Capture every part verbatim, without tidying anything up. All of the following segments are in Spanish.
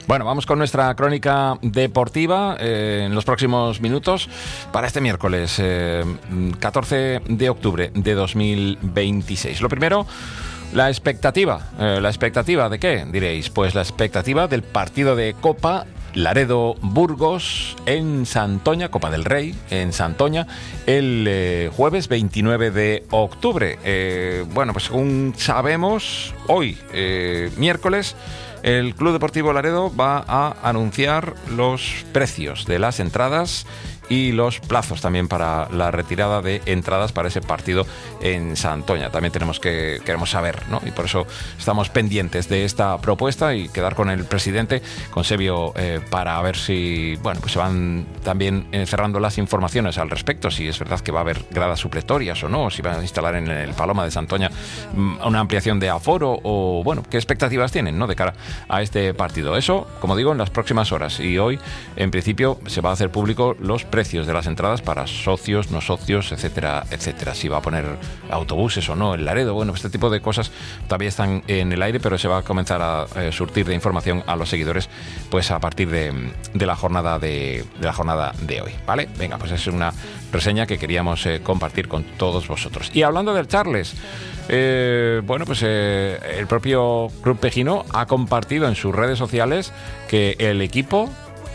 Bueno, vamos con nuestra crónica deportiva eh, en los próximos minutos para este miércoles eh, catorce de octubre de dos mil veintiséis. Lo primero, la expectativa. Eh, ¿La expectativa de qué? Diréis, pues la expectativa del partido de Copa Laredo-Burgos en Santoña, Copa del Rey en Santoña, el eh, jueves veintinueve de octubre. Eh, bueno, pues según sabemos, hoy, eh, miércoles, el Club Deportivo Laredo va a anunciar los precios de las entradas y los plazos también para la retirada de entradas para ese partido en Santoña. También tenemos que queremos saber, ¿no? Y por eso estamos pendientes de esta propuesta y quedar con el presidente, con Sebio, eh, para ver si, bueno, pues se van también eh, cerrando las informaciones al respecto, si es verdad que va a haber gradas supletorias o no, si van a instalar en el Paloma de Santoña una ampliación de aforo o, bueno, qué expectativas tienen, ¿no?, de cara a este partido. Eso, como digo, en las próximas horas, y hoy, en principio, se va a hacer público los precios de las entradas para socios, no socios, etcétera, etcétera. Si va a poner autobuses o no en Laredo, bueno, este tipo de cosas todavía están en el aire, pero se va a comenzar a eh, surtir de información a los seguidores, pues a partir de, de la jornada de, de la jornada de hoy, ¿vale? Venga, pues es una reseña que queríamos eh, compartir con todos vosotros. Y hablando del Charles, eh, bueno, pues eh, el propio Club Pejino ha compartido en sus redes sociales que el equipo,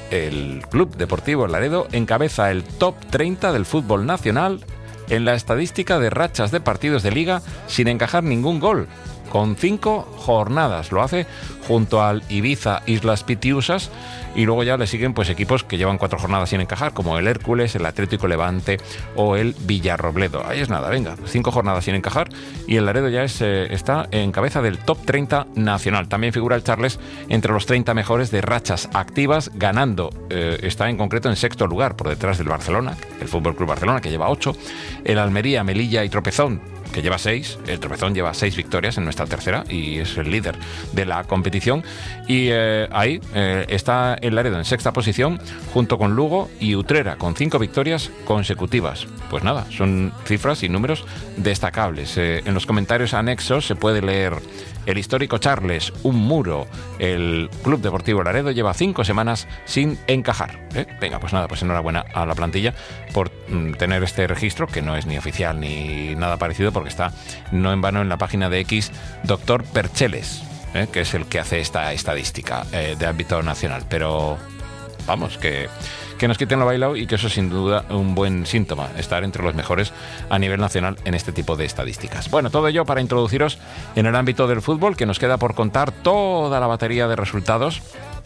el Club Deportivo Laredo, encabeza el top treinta del fútbol nacional en la estadística de rachas de partidos de liga sin encajar ningún gol, con cinco jornadas. Lo hace junto al Ibiza Islas Pitiusas, y luego ya le siguen pues equipos que llevan cuatro jornadas sin encajar, como el Hércules, el Atlético Levante o el Villarrobledo. Ahí es nada, venga, cinco jornadas sin encajar y el Laredo ya es, eh, está en cabeza del top treinta nacional. También figura el Charles entre los treinta mejores de rachas activas, ganando, eh, está en concreto en sexto lugar, por detrás del Barcelona, el F C Barcelona, que lleva ocho, el Almería, Melilla y Tropezón, que lleva seis, el Tropezón lleva seis victorias en nuestra tercera y es el líder de la competición, y eh, ahí eh, está el Laredo en sexta posición junto con Lugo y Utrera con cinco victorias consecutivas. Pues nada, son cifras y números destacables. Eh, en los comentarios anexos se puede leer: el histórico Charles, un muro. El Club Deportivo Laredo lleva cinco semanas sin encajar. ¿Eh? Venga, pues nada, pues enhorabuena a la plantilla por mm, tener este registro, que no es ni oficial ni nada parecido, porque está no en vano en la página de X Doctor Percheles, ¿eh? que es el que hace esta estadística eh, de ámbito nacional. Pero vamos, que... que nos quiten lo bailado, y que eso es sin duda un buen síntoma, estar entre los mejores a nivel nacional en este tipo de estadísticas. Bueno, todo ello para introduciros en el ámbito del fútbol, que nos queda por contar toda la batería de resultados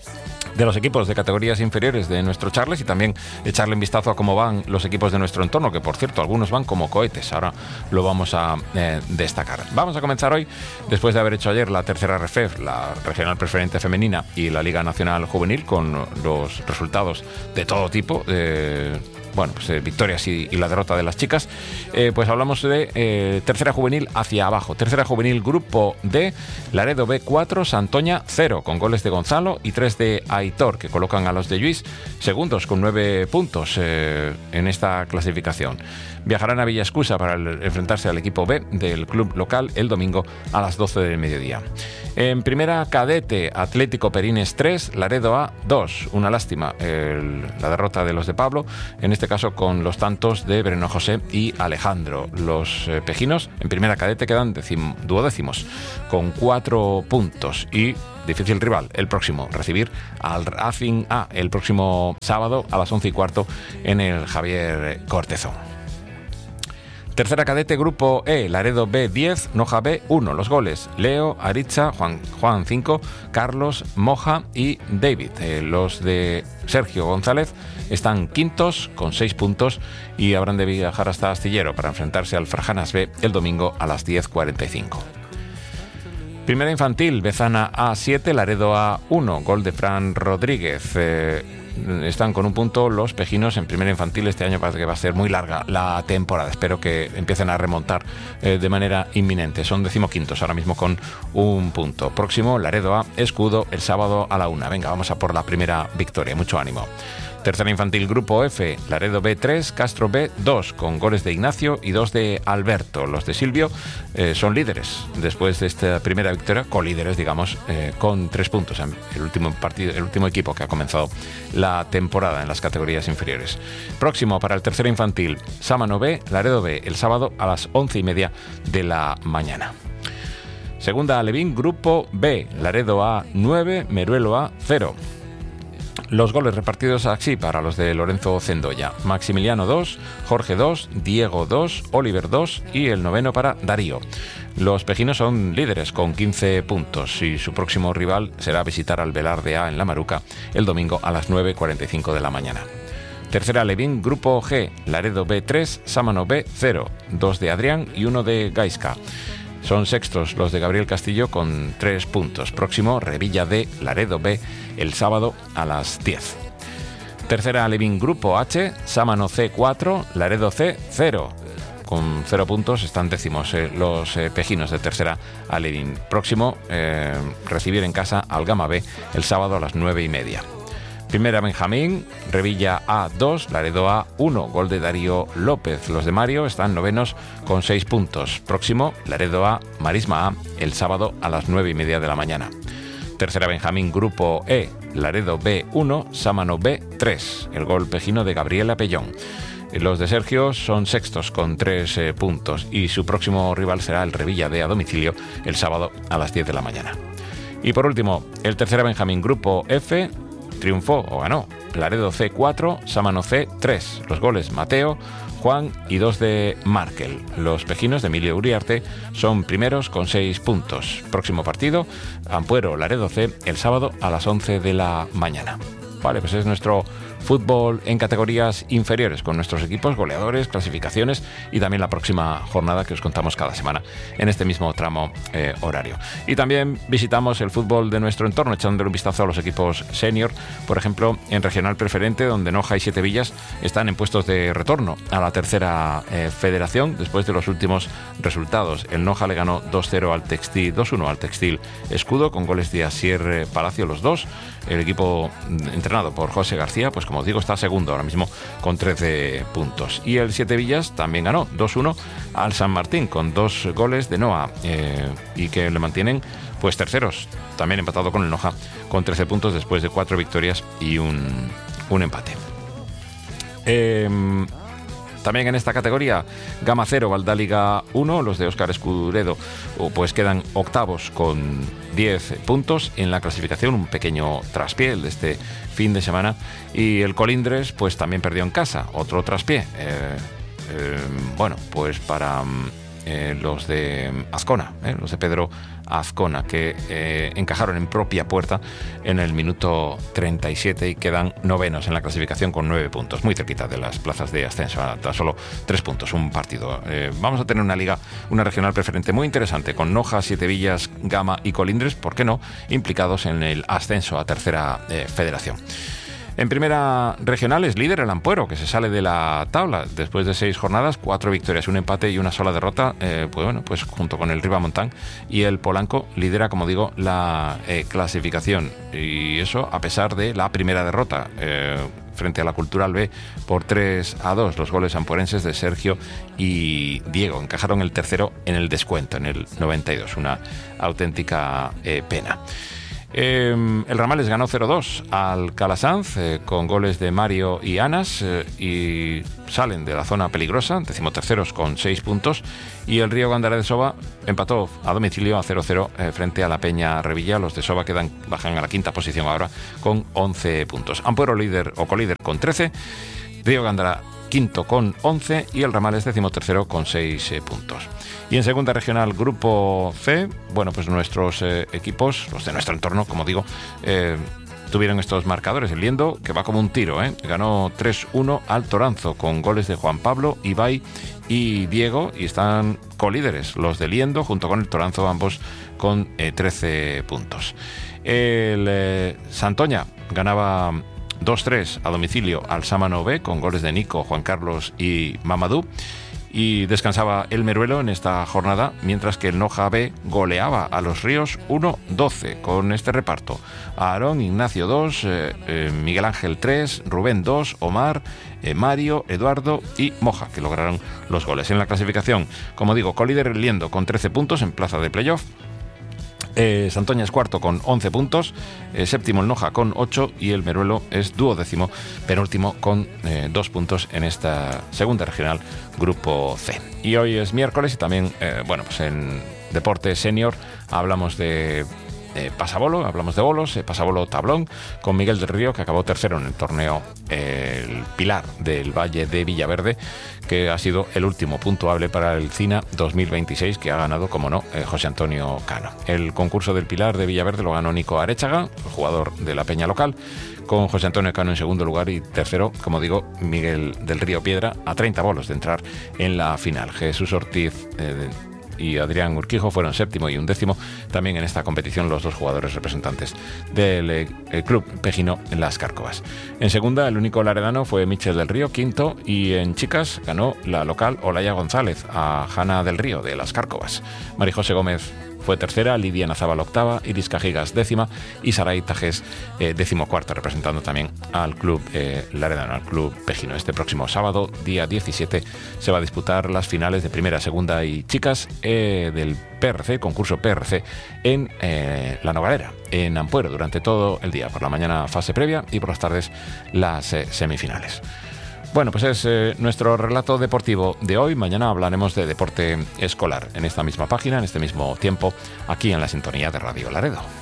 de los equipos de categorías inferiores de nuestro Charles, y también echarle un vistazo a cómo van los equipos de nuestro entorno, que por cierto algunos van como cohetes. Ahora lo vamos a eh, destacar. Vamos a comenzar hoy, después de haber hecho ayer la tercera R F E F, la Regional Preferente Femenina, y la Liga Nacional Juvenil, con los resultados de todo tipo, eh, bueno, pues eh, victorias y, y la derrota de las chicas. Eh, pues hablamos de eh, tercera juvenil hacia abajo. Tercera juvenil grupo D, Laredo B cuatro, Santoña cero, con goles de Gonzalo y tres de Aitor, que colocan a los de Lluís segundos con nueve puntos eh, en esta clasificación. Viajarán a Villaescusa para el, enfrentarse al equipo B del club local el domingo a las doce del mediodía. En primera cadete, Atlético Perines tres, Laredo A dos. Una lástima el, la derrota de los de Pablo, en este caso con los tantos de Breno José y Alejandro. Los eh, pejinos en primera cadete quedan decim, duodécimos con cuatro puntos, y difícil rival el próximo, recibir al Racing A el próximo sábado a las once y cuarto en el Javier Cortezón. Tercera cadete, grupo E, Laredo B diez, Noja B uno. Los goles: Leo, Aritza, Juan, Juan cinco, Carlos, Moja y David. Eh, los de Sergio González están quintos con seis puntos y habrán de viajar hasta Astillero para enfrentarse al Frajanas B el domingo a las diez cuarenta y cinco. Primera infantil, Bezana A siete, Laredo A uno. Gol de Fran Rodríguez. Eh, están con un punto los pejinos en primera infantil. Este año parece que va a ser muy larga la temporada. Espero que empiecen a remontar eh, de manera inminente. Son decimoquintos ahora mismo con un punto. Próximo, Laredo A Escudo, el sábado a la una. Venga, vamos a por la primera victoria. Mucho ánimo. Tercera infantil Grupo F, Laredo B tres, Castro B dos, con goles de Ignacio y dos de Alberto. Los de Silvio eh, son líderes después de esta primera victoria, colíderes, digamos, eh, con tres puntos. El último partido, el último equipo que ha comenzado la temporada en las categorías inferiores. Próximo para el tercero infantil, Sámano B, Laredo B, el sábado a las once y media de la mañana. Segunda Alevín, Grupo B, Laredo A nueve, Meruelo A cero. Los goles repartidos así para los de Lorenzo Cendoya: Maximiliano dos, Jorge dos, Diego dos, Oliver dos y el noveno para Darío. Los pejinos son líderes con quince puntos y su próximo rival será visitar al Velarde A en La Maruca el domingo a las nueve y cuarenta y cinco de la mañana. Tercera Alevín, Grupo G, Laredo B tres, Sámano B cero, dos de Adrián y uno de Gaisca. Son sextos los de Gabriel Castillo con tres puntos. Próximo, Revilla D, Laredo B, el sábado a las diez. Tercera Alevín, Grupo H, Sámano C cuatro, Laredo C cero. Con cero puntos están décimos eh, los eh, pejinos de tercera Alevín. Próximo, eh, recibir en casa al Gama B el sábado a las nueve y media. Primera Benjamín, Revilla A dos, Laredo A uno, gol de Darío López. Los de Mario están novenos con seis puntos. Próximo, Laredo A, Marisma A, el sábado a las nueve y media de la mañana. Tercera Benjamín, Grupo E, Laredo B uno, Sámano B tres, el gol pejino de Gabriela Pellón. Los de Sergio son sextos con tres eh, puntos y su próximo rival será el Revilla D a domicilio el sábado a las diez de la mañana. Y por último, el Tercera Benjamín, Grupo F, triunfó o ganó Laredo C cuatro, Sámano C tres. Los goles Mateo, Juan y dos de Markel. Los pejinos de Emilio Uriarte son primeros con seis puntos. Próximo partido, Ampuero Laredo C el sábado a las once de la mañana. Vale, pues es nuestro fútbol en categorías inferiores, con nuestros equipos, goleadores, clasificaciones y también la próxima jornada que os contamos cada semana en este mismo tramo eh, horario. Y también visitamos el fútbol de nuestro entorno, echándole un vistazo a los equipos senior, por ejemplo, en regional preferente, donde Noja y Siete Villas están en puestos de retorno a la tercera eh, federación después de los últimos resultados. El Noja le ganó dos cero al Textil, dos uno al Textil Escudo, con goles de Asier Palacio los dos. El equipo entrenado por José García, pues como os digo, está segundo ahora mismo con trece puntos. Y el Siete Villas también ganó dos uno al San Martín con dos goles de Noa eh, y que le mantienen pues terceros, también empatado con el Noja con trece puntos después de cuatro victorias y un, un empate. Eh, También en esta categoría, Gama cero, Valdáliga uno, los de Óscar Escuredo pues quedan octavos con diez puntos en la clasificación, un pequeño traspié de este fin de semana, y el Colindres pues también perdió en casa, otro traspié, eh, eh, bueno, pues para eh, los de Azcona, eh, los de Pedro Azcona, que eh, encajaron en propia puerta en el minuto treinta y siete y quedan novenos en la clasificación con nueve puntos, muy cerquita de las plazas de ascenso, a tan solo tres puntos, un partido. Eh, vamos a tener una liga, una regional preferente muy interesante, con Noja, Siete Villas, Gama y Colindres, ¿por qué no?, implicados en el ascenso a tercera eh, federación. En primera regional es líder el Ampuero, que se sale de la tabla después de seis jornadas, cuatro victorias, un empate y una sola derrota. Eh, pues bueno, pues junto con el Ribamontán y el Polanco lidera, como digo, la eh, clasificación, y eso a pesar de la primera derrota eh, frente a la Cultural B por tres a dos. Los goles ampuerenses de Sergio y Diego encajaron el tercero en el descuento, en el noventa y dos, una auténtica eh, pena. Eh, el Ramales ganó cero dos al Calasanz eh, con goles de Mario y Anas eh, y salen de la zona peligrosa, decimoterceros con seis puntos, y el Río Gándara de Soba empató a domicilio a cero cero eh, frente a la Peña Revilla. Los de Soba quedan, bajan a la quinta posición ahora con once puntos. Ampuero líder o colíder con trece, Río Gándara quinto con once y el Ramales decimotercero con seis eh, puntos. Y en segunda regional, Grupo C, bueno, pues nuestros eh, equipos, los de nuestro entorno, como digo, eh, tuvieron estos marcadores. El Liendo, que va como un tiro, ¿eh? ganó tres uno al Toranzo con goles de Juan Pablo, Ibai y Diego, y están colíderes los de Liendo junto con el Toranzo, ambos con eh, trece puntos. El eh, Santoña ganaba dos tres a domicilio al Sámano B con goles de Nico, Juan Carlos y Mamadou. y descansaba el Meruelo en esta jornada, mientras que el Noja B goleaba a los Ríos uno doce con este reparto: Aarón, Ignacio dos, eh, eh, Miguel Ángel tres, Rubén dos, Omar, eh, Mario, Eduardo y Moja, que lograron los goles. En la clasificación, como digo, colíder el Liendo con trece puntos en plaza de playoff. Eh, Santoña es cuarto con once puntos, eh, séptimo el Noja con ocho y el Meruelo es duodécimo, penúltimo con eh, dos puntos en esta segunda regional, grupo C. Y hoy es miércoles y también, eh, bueno, pues en Deporte Senior hablamos de Eh, pasabolo, hablamos de bolos, eh, pasabolo tablón, con Miguel del Río, que acabó tercero en el torneo eh, el Pilar del Valle de Villaverde, que ha sido el último puntuable para el CINA dos mil veintiséis, que ha ganado, como no, eh, José Antonio Cano. El concurso del Pilar de Villaverde lo ganó Nico Arechaga, el jugador de la Peña local, con José Antonio Cano en segundo lugar y tercero, como digo, Miguel del Río Piedra, a treinta bolos de entrar en la final. Jesús Ortiz eh, y Adrián Urquijo fueron séptimo y undécimo también en esta competición, los dos jugadores representantes del eh, club pejino en Las Cárcovas. En segunda, el único laredano fue Michel del Río, quinto, y en chicas ganó la local Olaya González a Jana del Río de Las Cárcovas. María José Gómez fue tercera, Lidia Nazábal octava, Iris Cajigas décima y Saray Tajes eh, decimocuarta, representando también al club eh, laredano, al club pejino. Este próximo sábado, día diecisiete, se va a disputar las finales de primera, segunda y chicas eh, del P R C, concurso P R C, en eh, La Nogalera, en Ampuero, durante todo el día. Por la mañana fase previa y por las tardes las eh, semifinales. Bueno, pues es eh, nuestro relato deportivo de hoy. Mañana hablaremos de deporte escolar en esta misma página, en este mismo tiempo, aquí en la sintonía de Radio Laredo.